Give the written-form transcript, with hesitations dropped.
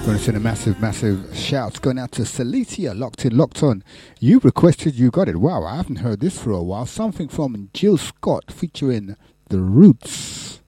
Want to send a massive shouts going out to Celicia, locked in, locked on. You requested, you got it. Wow, I haven't heard this for a while. Something from Jill Scott featuring The Roots.